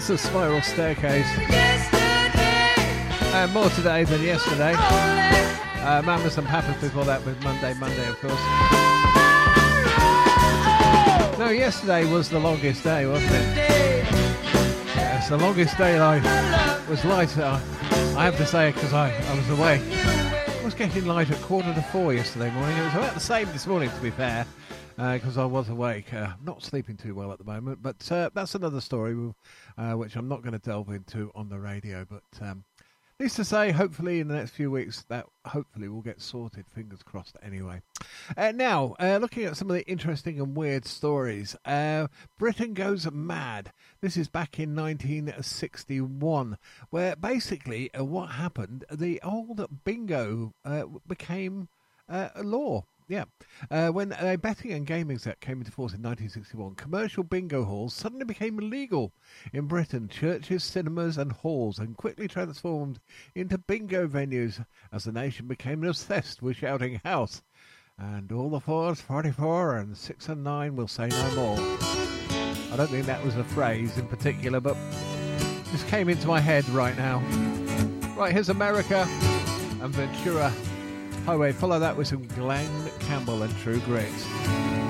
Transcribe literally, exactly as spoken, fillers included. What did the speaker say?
That's a Spiral Staircase. And more today than yesterday. Uh, Mamas and Papas before that with Monday, Monday, of course. No, yesterday was the longest day, wasn't it? Yes, the longest day light was light. Uh, I have to say it because I, I was away. It was getting light at quarter to four yesterday morning. It was about the same this morning, to be fair, because uh, I was awake. Uh, not sleeping too well at the moment, but uh, that's another story, uh, which I'm not going to delve into on the radio. But um, needs to say, hopefully in the next few weeks, that hopefully will get sorted. Fingers crossed anyway. Uh, now, uh, looking at some of the interesting and weird stories. Uh, Britain goes mad. This is back in nineteen sixty-one, where basically uh, what happened, the old bingo uh, became uh, a law. Yeah. Uh, when a Betting and Gaming Act came into force in nineteen sixty-one, commercial bingo halls suddenly became illegal in Britain. Churches, cinemas and halls and quickly transformed into bingo venues as the nation became obsessed with shouting house. And all the fours, forty-four and six and nine will say no more. I don't think that was a phrase in particular, but this came into my head right now. Right, here's America and Ventura Highway. Follow that with some Glenn Campbell and True Grit.